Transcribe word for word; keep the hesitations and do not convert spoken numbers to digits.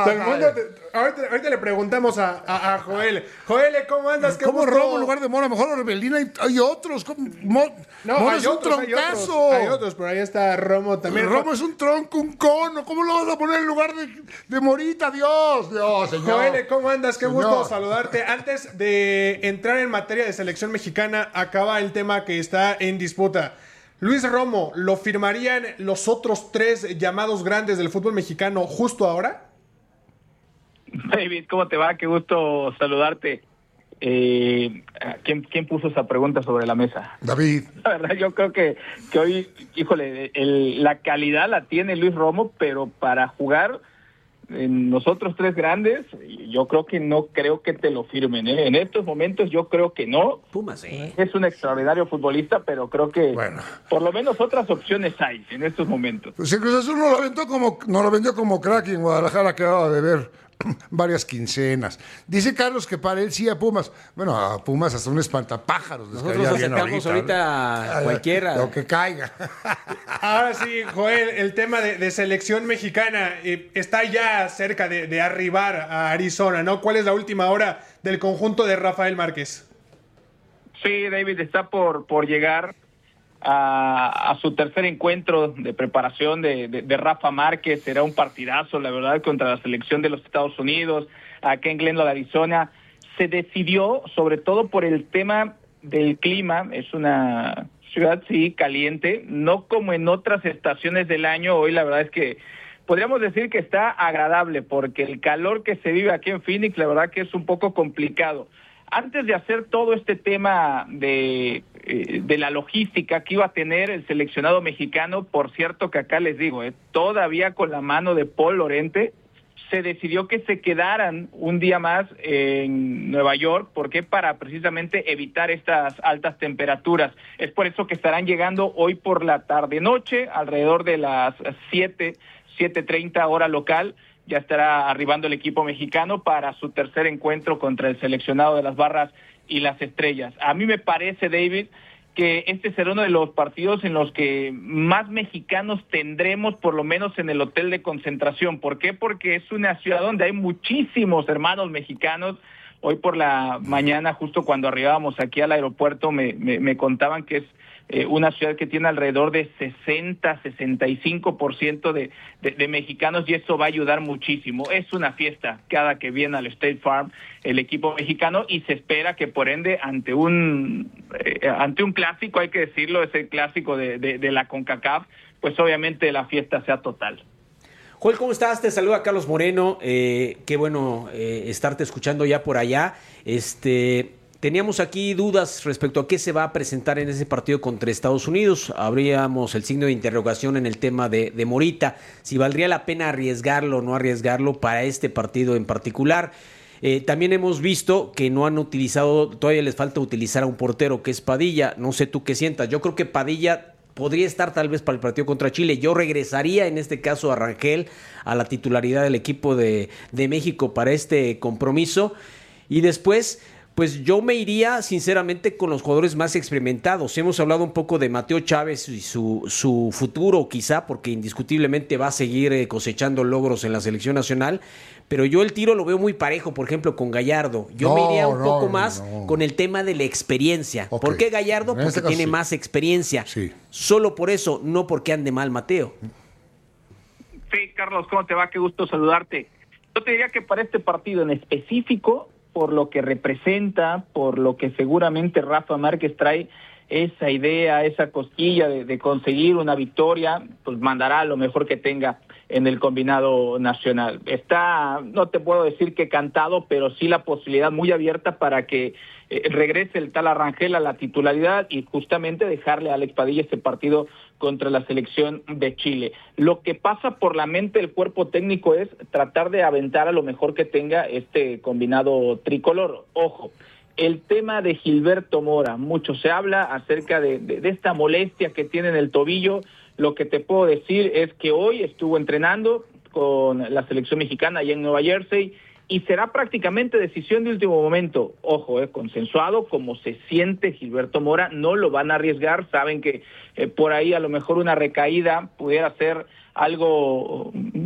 Todo el mundo te- ahorita, ahorita le preguntamos a, a, a Joel. Joel, ¿cómo andas? ¿Qué ¿Cómo gusto? Romo en lugar de Mora? Mejor Orbelín, hay, hay otros. ¿Cómo? Mo- No, Mora hay es otros, un hay troncazo. otros, hay otros, pero ahí está Romo también. Romo es un tronco, un cono. ¿Cómo lo vas a poner en lugar de, de Morita? Dios, Dios, señor. Joel, ¿cómo andas? Qué Señor. gusto saludarte. Antes de entrar en materia de selección mexicana, acaba el tema que está en disputa. Luis Romo, ¿lo firmarían los otros tres llamados grandes del fútbol mexicano justo ahora? David, ¿cómo te va? Qué gusto saludarte. Eh, ¿quién, ¿Quién puso esa pregunta sobre la mesa? David. La verdad, yo creo que, que hoy, híjole, el, la calidad la tiene Luis Romo, pero para jugar en los otros tres grandes, yo creo que no creo que te lo firmen, ¿eh? En estos momentos yo creo que no. Pumas, ¿eh? Es un extraordinario futbolista, pero creo que Bueno. por lo menos otras opciones hay en estos momentos. Pues el Cruz Azul no lo vendió como, no lo vendió como crack y en Guadalajara quedaba de ver varias quincenas. Dice Carlos que para él sí a Pumas. Bueno, a Pumas hasta un espantapájaros. les Nosotros caería bien aceptamos ahorita, ¿no? cualquiera. Lo que caiga. Ahora sí, Joel, el tema de, de selección mexicana eh, está ya cerca de, de arribar a Arizona, ¿no? ¿Cuál es la última hora del conjunto de Rafael Márquez? Sí, David, está por, por llegar a, a su tercer encuentro de preparación de, de, de Rafa Márquez. Será un partidazo, la verdad, contra la selección de los Estados Unidos, acá en Glendale, Arizona. Se decidió, sobre todo por el tema del clima, es una ciudad, sí, caliente, no como en otras estaciones del año. Hoy la verdad es que podríamos decir que está agradable, porque el calor que se vive aquí en Phoenix, la verdad que es un poco complicado. Antes de hacer todo este tema de, eh, de la logística que iba a tener el seleccionado mexicano, por cierto que acá les digo, eh, todavía con la mano de Paul Lorente, se decidió que se quedaran un día más en Nueva York. ¿Por qué? Para precisamente evitar estas altas temperaturas. Es por eso que estarán llegando hoy por la tarde-noche, alrededor de las siete, siete treinta hora local. Ya estará arribando el equipo mexicano para su tercer encuentro contra el seleccionado de las Barras y las Estrellas. A mí me parece, David, que este será uno de los partidos en los que más mexicanos tendremos, por lo menos en el hotel de concentración. ¿Por qué? Porque es una ciudad donde hay muchísimos hermanos mexicanos. Hoy por la mañana, justo cuando arribábamos aquí al aeropuerto, me, me, me contaban que es eh, una ciudad que tiene alrededor de sesenta, sesenta y cinco por ciento de, de, de mexicanos, y eso va a ayudar muchísimo. Es una fiesta cada que viene al State Farm el equipo mexicano, y se espera que por ende ante un eh, ante un clásico, hay que decirlo, es el clásico de, de, de la CONCACAF, pues obviamente la fiesta sea total. Joel, ¿cómo estás? Te saluda Carlos Moreno. Eh, qué bueno eh, estarte escuchando ya por allá. Este, teníamos aquí dudas respecto a qué se va a presentar en ese partido contra Estados Unidos. Habríamos el signo de interrogación en el tema de, de Morita, si valdría la pena arriesgarlo o no arriesgarlo para este partido en particular. Eh, también hemos visto que no han utilizado, todavía les falta utilizar a un portero que es Padilla. No sé tú qué sientas. Yo creo que Padilla podría estar tal vez para el partido contra Chile. Yo regresaría en este caso a Rangel a la titularidad del equipo de, de México para este compromiso. Y después, pues yo me iría sinceramente con los jugadores más experimentados. Hemos hablado un poco de Mateo Chávez y su, su futuro quizá, porque indiscutiblemente va a seguir cosechando logros en la selección nacional. Pero yo el tiro lo veo muy parejo, por ejemplo, con Gallardo. Yo No, me iría un no, poco más no. con el tema de la experiencia. Ok. ¿Por qué Gallardo? En Porque este caso, tiene sí. más experiencia. Sí. Solo por eso, no porque ande mal Mateo. Sí, Carlos, ¿cómo te va? Qué gusto saludarte. Yo te diría que para este partido en específico, por lo que representa, por lo que seguramente Rafa Márquez trae, esa idea, esa cosquilla de, de conseguir una victoria, pues mandará lo mejor que tenga en el combinado nacional. Está, no te puedo decir que cantado, pero sí la posibilidad muy abierta para que eh, regrese el tal Rangel a la titularidad y justamente dejarle a Alex Padilla este partido contra la selección de Chile. Lo que pasa por la mente del cuerpo técnico es tratar de aventar a lo mejor que tenga este combinado tricolor. Ojo, el tema de Gilberto Mora, mucho se habla acerca de, de, de esta molestia que tiene en el tobillo. Lo que te puedo decir es que hoy estuvo entrenando con la selección mexicana allá en Nueva Jersey y será prácticamente decisión de último momento. Ojo, eh, consensuado, como se siente Gilberto Mora, no lo van a arriesgar. Saben que eh, por ahí a lo mejor una recaída pudiera ser algo